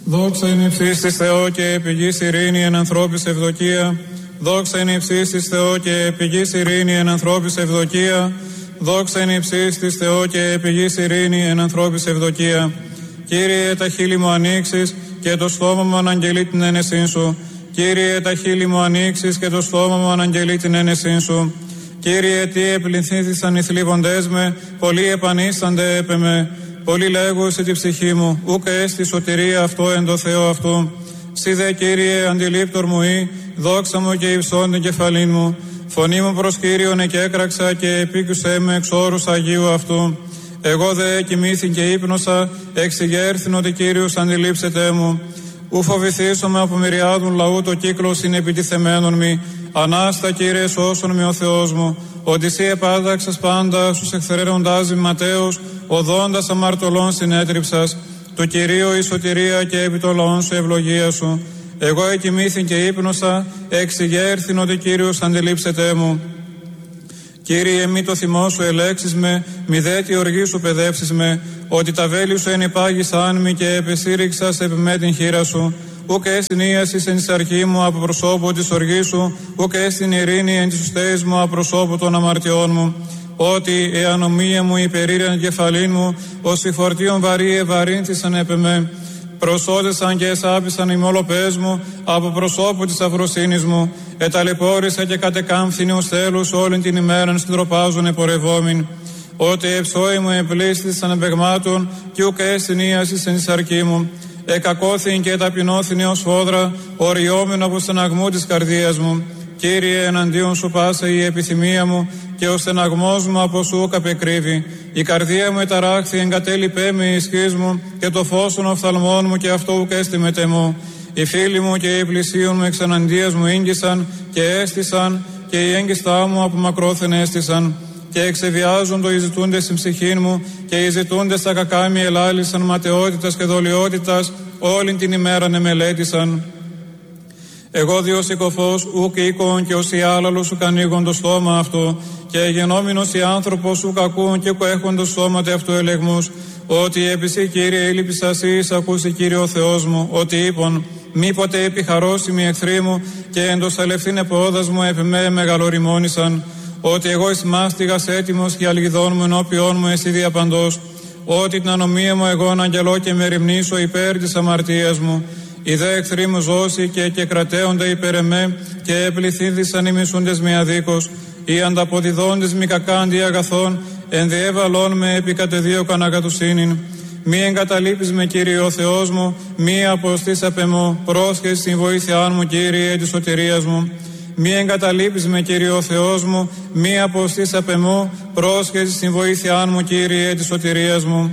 Δόξα είναι υψής της Θεό και πηγής ειρήνη εν ανθρώπης ευδοκία. Δόξα είναι υψής της Θεό και πηγής ειρήνη εν ανθρώπης ευδοκία. Δόξα είναι υψής της Θεό και πηγής ειρήνη εν ανθρώπης ευδοκία. Κύριε, τα χείλη μου ανοίξεις και το στόμα μου αναγγελεί την ένεσήν σου. Κύριε, τα χείλη μου ανοίξεις και το στόμα μου αναγγελεί την ένεσήν σου. Κύριε, τι επληθύνθησαν οι θλίβοντές με, πολλοί επανίστανται έπε με. Πολλοί λέγουσι τη ψυχή μου, ούκ έστι σωτηρία αυτό εν το Θεό αυτού. Σι δε, Κύριε, αντιλήπτορ μου ή, δόξα μου και υψών την κεφαλήν μου. Φωνή μου προς Κύριον εκέκραξα και επίκουσέ με εξ όρους Αγίου αυτού. Εγώ δε κοιμήθην και ύπνωσα, εξηγέρθην ότι Κύριος αντιλήψετε μου. Ου φοβηθήσομαι από μυριάδων λαού το κύκλος είναι επιτιθεμένον μη. Ανάστα, Κύριε, σώσον με ο Θεός μου. Ότι εσύ επάδαξας πάντα στους εχθρέροντάς Ματέους, οδόντας αμαρτωλών συνέτριψας. Του Κυρίου η σωτηρία και επί το λαόν σου ευλογία σου. Εγώ εκοιμήθην και ύπνωσα, εξηγέρθην ότι Κύριος αντιλήψετε μου. Κύριε, μη το θυμό σου ελέξεις με, μη δε τη οργή σου παιδεύσεις με, ότι τα βέλη σου ενυπάγησαν μη και επεσήριξας επί με την χείρα σου. Ούκ έστιν ίασης εν της αρχή μου από προσώπου της οργής σου, ούκ έστιν ειρήνη εν της ουστέης μου από προσώπου των αμαρτιών μου. Ότι η ανομία μου υπερήραν κεφαλήν μου, ως οι φορτίων βαρύ ευαρύνθησαν επ' με. Προσώδεσαν και εσάπησαν οι μολοπές μου από προσώπου της αφροσύνης μου. Εταλαιπώρησα και κατεκάμφθηνοι ως θέλους όλην την ημέραν συντροπάζουν επορευόμην. Ότι εψόη μου επλήστησαν εμπεγμάτων κι ούκ έστιν ίασης εν της αρκή μου. Εκακώθην και ταπεινώθην ως φόδρα, οριόμην από στεναγμού της καρδίας μου. Κύριε, εναντίον σου πάσα η επιθυμία μου και ο στεναγμός μου από σου καπεκρύβει. Η καρδία μου εταράχθη, εγκατέλειπέ με η ισχύς μου και το φως των οφθαλμών μου και αυτό ουκ έστι μετεμού. Οι φίλοι μου και οι πλησίων μου εξ εναντίας μου ήγγισαν και έστησαν και οι έγκιστά μου από μακρόθεν έστησαν. Και εξεβιάζοντο οι ζητούντες στην ψυχή μου και οι ζητούντες τα κακά μη ελάλησαν ματαιότητας και δολιότητας όλην την ημέραν εμελέτησαν. Εγώ διοσικοφός ουκ οίκον και ως οι άλλαλος σου κανήγον το στόμα αυτό και γενόμενος οι άνθρωπος σου κακούν και ουκ έχον το σώματι αυτού ελεγμούς. Ότι επισή, Κύριε, ήλπισας εις ακούσει, Κύριε ο Θεός μου, ότι είπον μήποτε επιχαρώσει εχθροί μου και εντός αλευθύν επόδας μου επί με μεγαλοριμόνησαν. Ότι εγώ εις μάστιγας έτοιμος και αλγιδών μου ενώπιόν μου εσύ διαπαντός. Ότι την ανομία μου εγώ να αγγελώ και με ρημνήσω υπέρ της αμαρτίας μου. Οι δε εχθροί μου ζώσει και κρατέονται υπέρ εμέ και επληθύνθησαν οι μισούντες με αδίκως. Οι ανταποδιδόντες μη κακάντι αγαθών ενδιέβαλόν με επί κατεδίωκαν αγατουσίνην. Μη εγκαταλείπεις με, Κύριε ο Θεός μου, μη αποστείς απ' εμώ, πρόσχεσαι στην βοήθειά μου, Κύριε, της σωτηρίας μου. Μη εγκαταλείπεις με, Κύριε ο Θεός μου, μη αποστείς απ' εμώ, πρόσχεσαι στην βοήθειά μου, Κύριε, της σωτηρίας μου.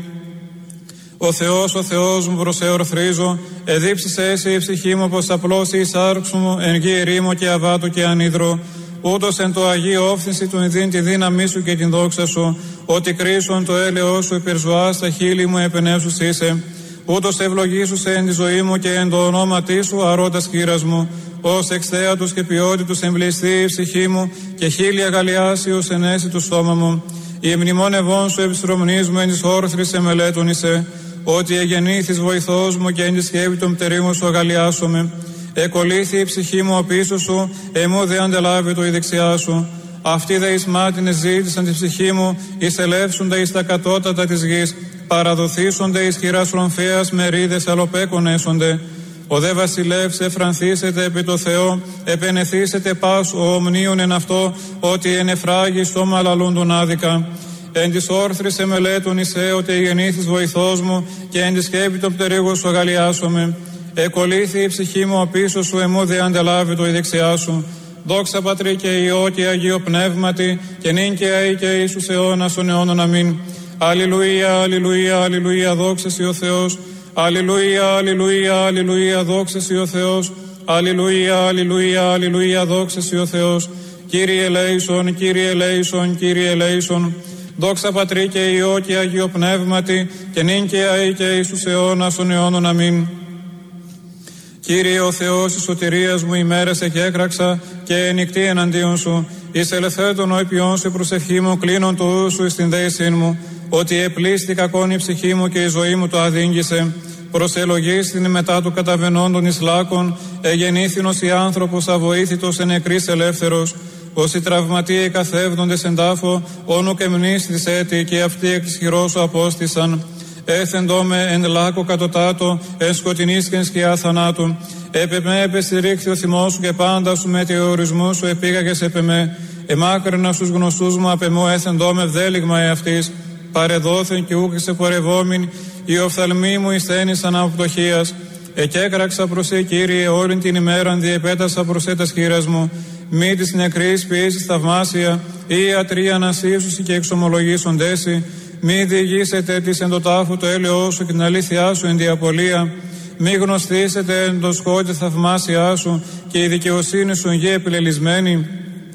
Ο Θεός μου προσεορθρίζω, εδίψησε εσύ η ψυχή μου πως απλώσει η σάρξου μου εν γη ερήμο και αβάτου και ανίδρο. Ούτως εν το Αγίο όφθηση του ειδήν τη δύναμή σου και την δόξα σου, ότι κρίσον το έλεος σου υπερζουά στα χείλη μου επενεύσους είσαι. Ούτως ευλογήσουσε εν τη ζωή μου και εν το ονόματί σου αρώντας χείρας μου. Ως εξθέατους και ποιότητους εμπληστεί η ψυχή μου και χείλη αγαλιάσιος ενέσει του σώμα μου. Η μνημόνευόν σου επιστρομνής μου εν της όρθρης εμελέτων είσαι. Ότι εγεννήθης βοηθός μου και εν τη σκέπη των πτερίμων σου αγαλιάσομαι. Εκολύθη η ψυχή μου απίσω σου, εμού δε αντελάβει το η δεξιά σου. Αυτοί δε εις μάτινες ζήτησαν τη ψυχή μου, εισελεύσονται εις τα κατώτατα της γης. Παραδοθήσονται εις χειράς ρομφέας μερίδες αλοπέκων έσονται. Ο δε βασιλεύς εφρανθήσετε επί το Θεό, επενεθήσετε πας ο ομνίων εν αυτό, ότι εν εφράγει σώμα λαλούντον άδικα. Εν της όρθρης εμελέτων εισέ, ότι γεννήθης βοηθός μου και εν τη σκέπη των πτερίγων σου αγαλιάσομαι. Εκολύθη η ψυχή μου απίσω σου, εμού δε αντελάβει το η δεξιά σου. Δόξα Πατρί και Υιό και Αγίο Πνεύματι, και νυν και αεί και Ιησούς αιώνας των αιώνων. Αμήν. Αλληλουία, αλληλουία, αλληλουία, δόξα σοι ο Θεός. Αλληλουία, αλληλουία, αλληλουία, δόξα σοι ο Θεός. Αλληλουία, αλληλουία, αλληλουία, δόξα σοι ο Θεός. Κύριε ελέησον, Κύριε ελέησον, Κύριε ελέησον. Δόξα Πατρί και Υιό και Αγίο Πνεύματι, και νυν και αεί και Ιησούς αιώνας των αιώνων. Αμήν. Κύριε ο Θεός της σωτηρίας μου, ημέρες εκέκραξα και νυχτή εναντίον σου. Εις ελευθέτων ο επιών σου προσευχή μου, κλείνον το ου σου εις την δέησήν μου. Ότι επλήστη κακόν η ψυχή μου και η ζωή μου το αδίγγισε. προσελογίστην μετά του καταβαινόντων εις λάκων, εγεννήθηνος η άνθρωπος αβοήθητος εν νεκρής ελεύθερος, ως οι τραυματίοι καθεύδοντες εν τάφο, όνου και μνήστης έτη και αυτοί εκ της χειρός σου απόστησαν. Έθεντό με εν λάκο κατωτάτο, εν σκοτεινής και εν σκιά θανάτου. Επεμέ επεστηρίχθη ο θυμός σου και πάντα σου με τεωρισμού σου επήγαγες επεμέ. Εμάκρινα στους γνωστούς μου απεμό έθεντό με βδέλιγμα εαυτής. Παρεδόθεν και ούκ εξεπορευόμην, οι οφθαλμοί μου εισθένησαν από πτωχίας. Εκέκραξα προς σε Κύριε όλην την ημέραν, διεπέτασα προς έτας χείρας μου. Μη της νεκρής ποιήσεις θαυμάσια, ή ιατροί ανασύσουσι και εξομολογήσοντέσι. Μη διηγήσετε της εν το τάφου το έλεος σου και την αλήθειά σου εν διαπολία. Μη γνωστήσετε εν το σκότη θαυμάσια σου και η δικαιοσύνη σου γη επιλελισμένη.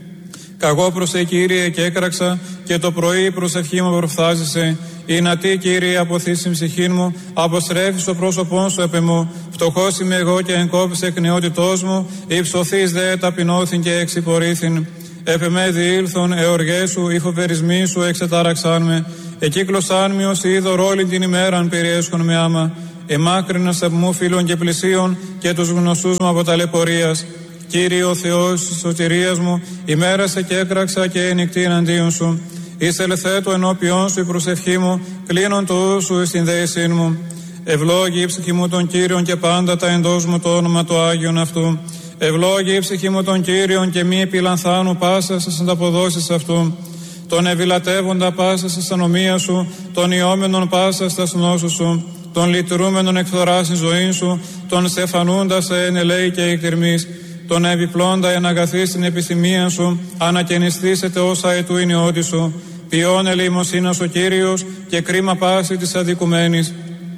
Καγώ προς σε Κύριε και έκραξα και το πρωί η προσευχή μου προφθάζησε. Ή να τι Κύριε αποθήσει ψυχή μου, αποστρέφεις το πρόσωπόν σου επ' μου. Φτωχός είμαι εγώ και εγκόπησε εκ νεότητός μου, υψωθείς δε ταπεινώθην και εξυπορήθην. Επ' με διήλθον εωργές σου, οι φοβερισμοί σου εξετάραξάν με. Εκύκλωσάν με ως είδωρ όλη την ημέραν περιέσχον με άμα. Εμάκρυνας απ' μου φίλων και πλησίων και τους γνωστούς μου από ταλαιπωρίας. Κύριε ο Θεός της σωτηρίας μου, ημέρασε και έκραξα και ενικτή εναντίον σου. Είσαι ελθέτω ενώπιόν σου η προσευχή μου, κλείνον το ου σου στην δέησήν μου. Ευλόγη η ψυχή μου τον Κύριον και πάντα τα εντός μου το όνομα του Άγιον αυτού. Ευλόγη η ψυχή μου τον Κύριον και μη επιλανθάνου πάσα στις ανταποδόσεις αυτού. Τον ευηλατεύοντα πάσα στις ανομία σου, τον ιόμενον πάσα στα νόσου σου, τον λυτρούμενον εκφθορά στη ζωή σου, τον στεφανούντα σε ενελέη και εκτιρμής. Τον επιπλώντα εν αγαθή στην επιθυμία σου, ανακαινιστήσετε όσα ετού είναι ότη σου. Ποιόν ελεημοσύνας ο Κύριος και κρίμα πάση της αδικουμένης.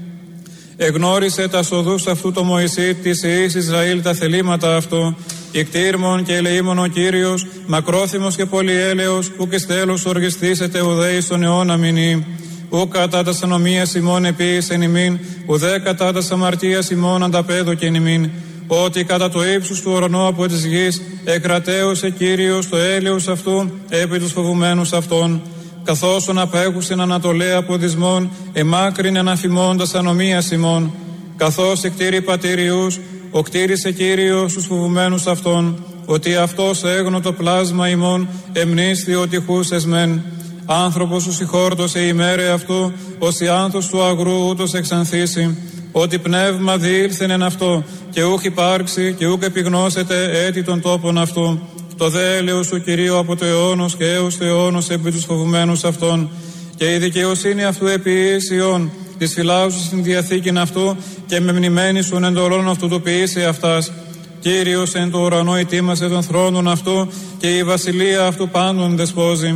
Εγνώρισε τα σοδούς αυτού το Μωυσή της Ιης Ισραήλ τα θελήματα αυτού. Ικτήρμον και ελεήμον ο Κύριος, μακρόθυμος και πολυέλεος, που και στέλος οργιστήσετε ουδέη στον αιώνα μηνύ. Ου κατά τα ανομίας ημών επίησεν ημίν, ουδέ κατά τα αμαρτίας ημών ανταπέδοκεν ημίν. Ότι κατά το ύψος του ουρανού από της γης εκρατέωσε Κύριος το έλεος αυτού επί τους φοβουμένους αυτών. Καθώς τον απέχουσιν ανατολέα από δυσμών, εμάκρυνε αναφημώντας ανομίας ημών. Καθώς εκτήρη πατήριους, ο κτήρισε Κύριος τους φοβουμένους αυτών. Ότι αυτός έγνω το πλάσμα ημών, εμνίσθη ότι χούσες μεν. Άνθρωπος σου συγχόρτωσε η ημέρε αυτού, ως η άνθος του αγρού ούτως εξανθήσει. Ότι πνεύμα διήλθεν εν αυτό, και ούχ υπάρξει και ούχ επιγνώσετε έτη των τόπων αυτού. Το δε έλεος σου Κυρίου από το αιώνος και έως το αιώνος επί τους φοβουμένους αυτών. Και η δικαιοσύνη αυτού επί Ισιών, της φυλάσσου στην διαθήκην αυτού, και με μνημένησουν εντολών αυτού του ποιήσει αυτάς. Κύριος εν το ουρανό ετοίμασε των θρόνων αυτού, και η βασιλεία αυτού πάντων δεσπόζει.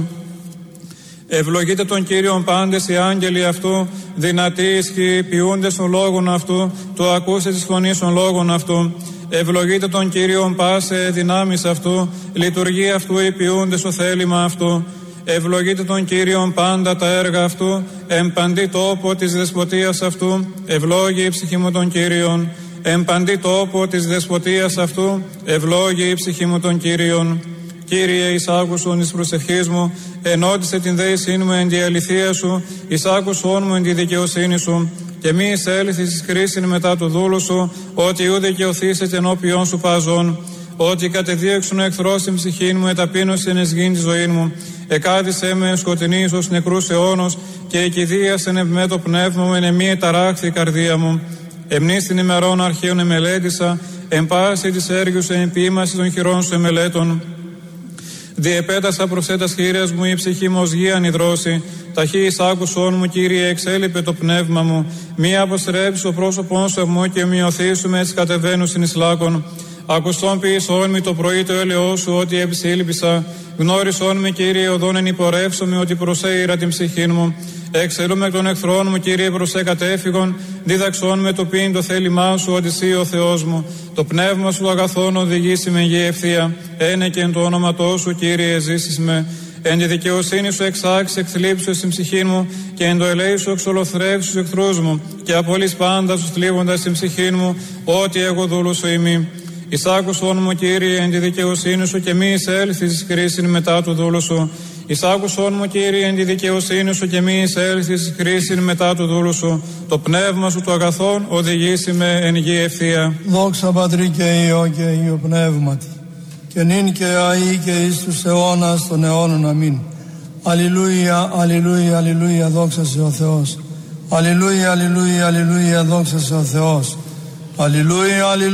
Ευλογείτε τον Κύριον πάντες οι άγγελοι αυτού, δυνατοί ισχύοι ποιούντες των λόγων αυτού, το ακούσε της φωνής των λόγων αυτού. Ευλογείτε τον Κύριον πάσε δυνάμεις αυτού, λειτουργεί αυτού οι ποιούντες το θέλημα αυτού. Ευλογείτε τον Κύριον πάντα τα έργα αυτού, εμπαντή τόπο της δεσποτείας αυτού, ευλόγη η ψυχή μου τον Κύριον. Εμπαντή τόπο της δεσποτείας αυτού, ευλόγη η ψυχή μου τον Κύριον. Κύριε, εισάκουσον εις προσευχής μου, ενώτισε την δέησήν μου εν τη αληθεία σου, εισάκουσον μου εν τη δικαιοσύνη σου, και μη εισέλθεις εις χρήσιν μετά του δούλου σου, ότι ου δικαιωθήσετε ενώπιον σου παζών, ότι κατεδίωξον ο εχθρός την ψυχήν μου, εταπείνωσεν εις γήν τη ζωή μου, εκάδισέ με σκοτεινής ως νεκρούς αιώνος, και εκηδίασεν ευμέ το πνεύμα μου, εν εμή εταράχθη η καρδία μου. Εμνείς την ημερών αρχαίων εμελέτησα, εν πάση της έργους εν ποιήμαση των χειρών σου εμελέτων. Διεπέτασα προς έτας χείρας μου, η ψυχή μου ως γη ανιδρώση. Ταχύ εισάκουσόν μου, Κύριε, εξέλιπε το πνεύμα μου. Μη αποστρέψει το πρόσωπόν σου μου και μειωθήσου εις κατεβαίνουσιν εις λάκων. Ακουστόν ποιησόν μη το πρωί το έλεος σου, ότι εψήλπισα. Γνώρισόν με, Κύριε, οδόν εν υπορεύσομαι, ότι προσέειρα την ψυχήν μου. Εξελούμε εκ των εχθρών μου, Κύριε, προσέ κατέφυγον. Δίδαξόν με το πίν το θέλημά σου, ότι εσύ ο Θεός μου. Το πνεύμα σου αγαθόν οδηγήσει με γη ευθεία. Ένε και εν το όνοματό σου, Κύριε, ζήσεις με. Εν τη δικαιοσύνη σου εξάξει, εκθλίψου στην ψυχή μου, και εν το ελέη σου εξολοθρεύσει του εχθρούς μου, και απολύς πάντα σου θλίβοντας στην ψυχή μου, ότι εγώ δούλου σου ημί. Εισάκουσον μου, Κύριε, εν τη δικαιοσύνη σου, και μη εισέλθεις εις κρίσιν μετά του δούλου σου. Εισάκουσόν μου, Κύριε, εν τη δικαιοσύνη σου και μη εισέλθεις χρήσιν μετά του δούλου σου. Το πνεύμα σου το αγαθόν οδηγήσει με εν γη ευθεία. Δόξα Πατρί και Υιό και Υιό Πνεύματι, και νυν και αεί και εις τους αιώνας των αιώνων. Αμήν. Αλληλούια, αλληλούια, αλληλούια, δόξα σε ο Θεός. Αλληλούια, αλληλούια, αλληλούια, δόξα σε ο Θεός. Αλληλούια, αλληλούια.